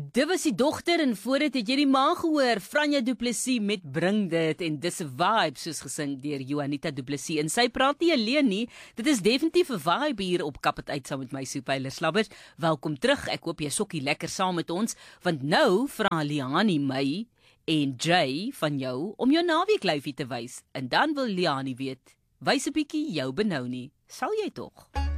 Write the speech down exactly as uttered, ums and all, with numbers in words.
Dit was die dogter en voor dit het jy die ma gehoor, Franja Du Plessis met Bring Dit en dis 'n vibe soos gesing deur Juanita Du Plessis en sy praat nie alleen nie, dit is definitief 'n vibe hier op Kap het uit saam met my Soepeiler Slabbers. Welkom terug, ek hoop jy sokkie lekker saam met ons, want nou vra Liani my en Jay van jou om jou naweeklyfie te wys en dan wil Liani weet, wys 'n bietjie jou benou nie, sal jy tog?